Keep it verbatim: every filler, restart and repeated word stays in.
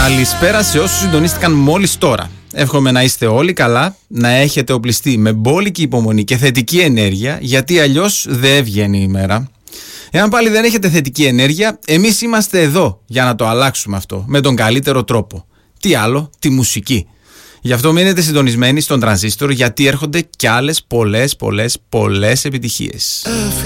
Καλησπέρα σε όσους συντονίστηκαν μόλις τώρα. Εύχομαι να είστε όλοι καλά, να έχετε οπλιστεί με μπόλικη υπομονή και θετική ενέργεια, γιατί αλλιώς δεν βγαίνει η μέρα. Εάν πάλι δεν έχετε θετική ενέργεια, εμείς είμαστε εδώ για να το αλλάξουμε αυτό με τον καλύτερο τρόπο. Τι άλλο, τη μουσική. Γι' αυτό μείνετε συντονισμένοι στον Τρανζίστορ, γιατί έρχονται κι άλλες πολλές πολλές πολλές επιτυχίες.